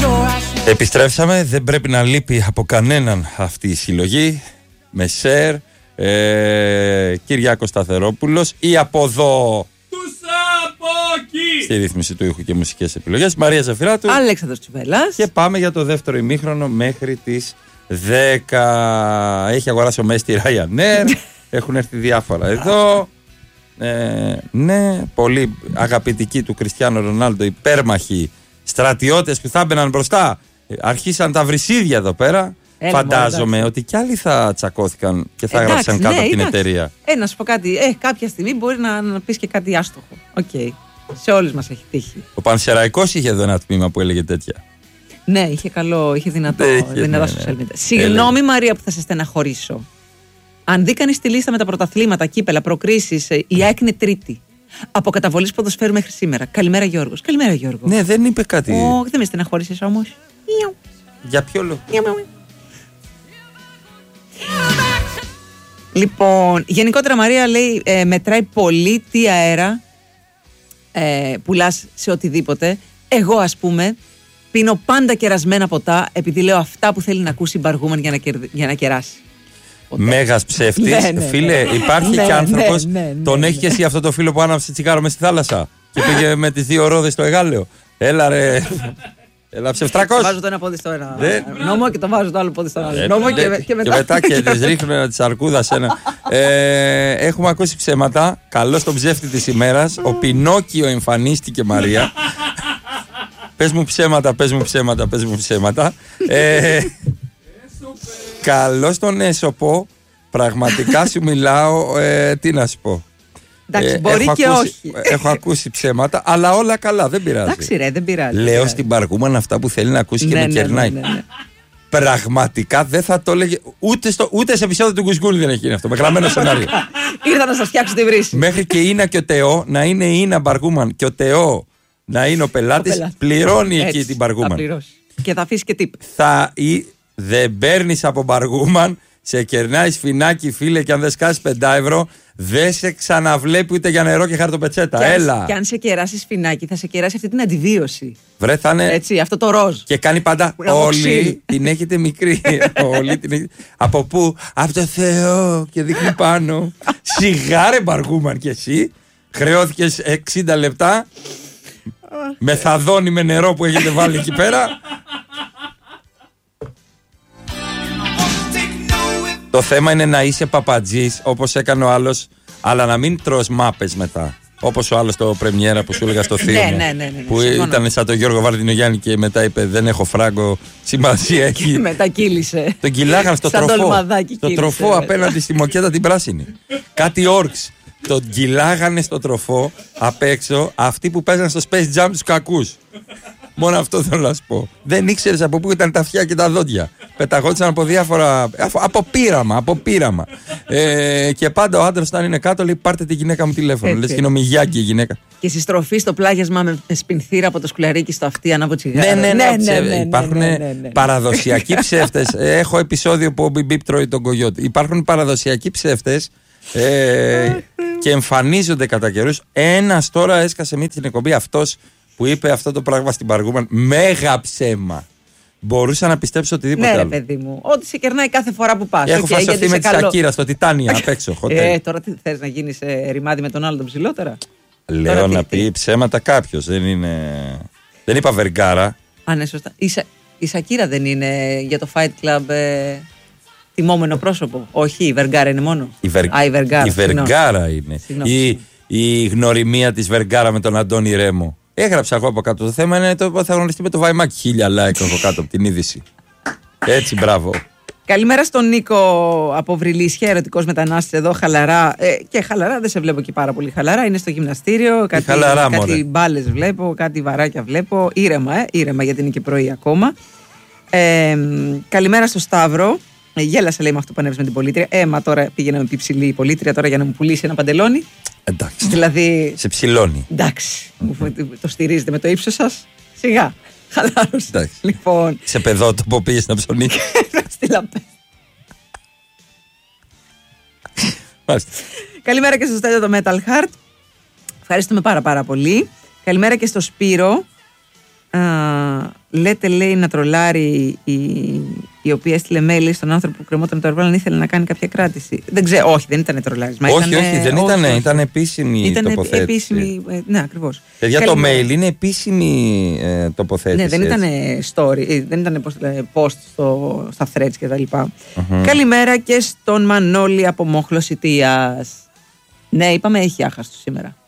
Επιστρέψαμε, δεν πρέπει να λείπει από κανέναν αυτή η συλλογή. Με Σερ, Κυριάκος Σταθερόπουλος ή από εδώ. Στη ρύθμιση του ήχου και μουσικές επιλογές Μαρία Ζαφυράτου, Αλέξανδρος Τσουβέλλας. Και πάμε για το δεύτερο ημίχρονο μέχρι τις 10. Έχει αγοράσει ο Μέση τη Ryanair. Έχουν έρθει διάφορα εδώ. Ναι, πολύ αγαπητικοί του Κριστιάνο Ρονάλντο, υπέρμαχοι στρατιώτες που θα έμπαιναν μπροστά. Αρχίσαν τα βρυσίδια εδώ πέρα. Φαντάζομαι ότι κι άλλοι θα τσακώθηκαν και θα έγραψαν κάτω από την εταιρεία. Να σου πω κάτι. Κάποια στιγμή μπορεί να πεις και κάτι άστοχο. Okay. Σε όλους μας έχει τύχει. Ο Πανσεραϊκός είχε εδώ ένα τμήμα που έλεγε τέτοια. Ναι, είχε καλό, είχε δυνατά social media. Συγγνώμη, Μαρία, που θα σε στεναχωρήσω. Αν δει κανείς τη λίστα με τα πρωταθλήματα, κύπελα, προκρίσεις, η ΑΕΚ είναι τρίτη. Από καταβολής ποδοσφαίρου μέχρι σήμερα. Καλημέρα, Γιώργος. Καλημέρα, Γιώργο. Ναι, δεν είπε κάτι. Όχι, δεν με στεναχωρήσεις όμως. Για ποιο λόγο? Λοιπόν, γενικότερα, Μαρία λέει, μετράει πολύ τι αέρα πουλάς σε οτιδήποτε. Εγώ, ας πούμε, πίνω πάντα κερασμένα ποτά επειδή λέω αυτά που θέλει να ακούσει η μπαργούμαν για να κεράσει. Μέγας ψεύτης. Φίλε, υπάρχει και άνθρωπος. Τον έχει και εσύ αυτό το φίλο που άναψε τσιγάρο μες στη θάλασσα και πήγε με τις 2 ρόδες στο Εγάλεο. Έλα ρε. Έλα ψευτράκος. Βάζω το ένα πόδι στο ένα νόμο και το βάζω το άλλο πόδι στο άλλο νόμο και μετά και τις ρίχνουν της αρκούδας ένα. Έχουμε ακούσει ψέματα. Καλώς τον ψεύτη της ημέρας. Ο Πινόκιο εμφανίστηκε, Μαρία. Πες μου ψέματα, πες μου ψέματα, πες μου ψέματα. Καλώς τον έσωπο. Πραγματικά σου μιλάω. Τι να σου πω. Εντάξει, μπορεί και όχι. Έχω ακούσει ψέματα, αλλά όλα καλά, δεν πειράζει. Εντάξει, ρε, δεν πειράζει. Λέω στην Μπαργούμαν αυτά που θέλει να ακούσει και με κερνάει. Ναι. Πραγματικά δεν θα το έλεγε. Ούτε σε επεισόδιο του Γκουσγκούλη δεν έχει γίνει αυτό. Με γραμμένο σενάριο. Ήρθα να σας φτιάξω τη βρύση. Μέχρι και η Ίνα και ο Τεό να είναι η Ίνα Μπαργούμαν και ο Τεό να είναι ο πελάτης, πληρώνει έτσι, εκεί την Μπαργούμαν. Και θα αφήσει και τύπ. Δεν παίρνει από Μπαργούμαν, σε κερνάει σφινάκι, φίλε, και αν δεν σκάσει 5 ευρώ, δεν σε ξαναβλέπει ούτε για νερό και χαρτοπετσέτα. Έλα. Και αν σε κεράσει σφινάκι, θα σε κεράσει αυτή την αντιβίωση. Βρε, θα είναι. Έτσι, αυτό το ροζ. Και κάνει πάντα. Όλοι την έχετε μικρή. Όλοι την έχετε. Από πού? Από το Θεό. Και δείχνει πάνω. Σιγάρε, Μπαργούμαν, κι εσύ. Χρεώθηκες 60 λεπτά. Μεθαδόνι με νερό που έχετε βάλει εκεί πέρα. Το θέμα είναι να είσαι παπατζής όπως έκανε ο άλλος, αλλά να μην τρως μάπες μετά. Όπως ο άλλος το πρεμιέρα που σου έλεγα στο θείο μου. Ναι, που ήταν σαν τον Γιώργο Βαρδινογιάννη και μετά είπε δεν έχω φράγκο, σημασία έχει. Και μετά κύλησε. Τον κυλάγαν στο τροφό. Στο τροφό απέναντι στη μοκέτα την πράσινη. Κάτι όρξ. Τον κυλάγανε στο τροφό απ' έξω αυτοί που παίζαν στο Space Jam τους κακούς. Μόνο αυτό θέλω να σου πω. Δεν ήξερες από πού ήταν τα αυτιά και τα δόντια. Πεταγόντουσαν από διάφορα. Από πείραμα. Και πάντα ο άντρας όταν είναι κάτω λέει πάρτε τη γυναίκα μου τηλέφωνο. Λες και είναι ομιγιάκη η γυναίκα. Και στη στροφή στο πλάγιασμα με σπινθήρα από το σκουλαρίκι στο αυτί ανάβω τσιγάρο. Ναι. Υπάρχουν παραδοσιακοί ψεύτες. Έχω επεισόδιο που ο Μπιμπίπ τρώει τον κογιότη. Υπάρχουν παραδοσιακοί ψεύτες. Και εμφανίζονται κατά καιρούς. Ένας τώρα έσκασε μύτη στην εκπομπή, αυτός που είπε αυτό το πράγμα στην Μπαργούμαν. Μέγα ψέμα. Μπορούσα να πιστέψω οτιδήποτε άλλο. Ναι, παιδί μου. Ότι σε κερνάει κάθε φορά που πας. Έχω φασωθεί με τη Σακύρα στο Τιτάνια απ' έξω. Τώρα τι θες να γίνεις ρημάδι με τον άλλο τον ψηλότερα? Λέω να πει ψέματα κάποιος. Δεν είπα Βεργάρα. Α, ναι, σωστά. Η Σακύρα δεν είναι για το Fight Club τιμόμενο πρόσωπο? Όχι, η Βεργάρα είναι μόνο. Η Βεργάρα είναι. Η γνωριμία της Βεργάρα με τον Αντώνη Ρέμο. Έγραψα εγώ από κάτω. Το θέμα είναι το θα γνωριστεί με το Βαϊμάκι. 1000 like από κάτω από την είδηση. Έτσι, μπράβο. Καλημέρα στον Νίκο από Βρυλίσια, ερωτικός μετανάστης εδώ, χαλαρά. Και χαλαρά, δεν σε βλέπω και πάρα πολύ χαλαρά. Είναι στο γυμναστήριο. Κάτι μπάλες βλέπω, κάτι βαράκια βλέπω. Ήρεμα γιατί είναι και πρωί ακόμα. Καλημέρα στο Σταύρο. Γέλασε λέει με αυτό που ανέβησε με την πολίτρια. Μα τώρα πήγαινε με πει ψηλή η πολίτρια τώρα για να μου πουλήσει ένα παντελόνι. Εντάξει. Δηλαδή. Σε ψηλώνει. Εντάξει. Το στηρίζετε με το ύψος σας. Σιγά. Χαλάρωσε. Λοιπόν. Σε παιδότοπο πήγες να ψωνίσεις. Στη Λαπέ. Καλημέρα και στο Στέλιο το Metal Heart. Ευχαριστούμε πάρα πολύ. Καλημέρα και στο Σπύρο. Λέτε, λέει, να τρολάρει η οποία έστειλε mail στον άνθρωπο που κρεμόταν το αεροπλάνο, ήθελε να κάνει κάποια κράτηση. Δεν ξέρω, όχι, δεν ήταν τρολάρισμα. Όχι, δεν ήταν. Ήταν επίσημη τοποθέτηση. Επίσημη, ναι, ακριβώς. Για το mail είναι επίσημη τοποθέτηση. Ναι, δεν ήταν story, δεν ήταν post στα threads κτλ. Καλημέρα και στον Μανώλη από Μόχλος Ιτίας. Ναι, είπαμε έχει άχαστο σήμερα.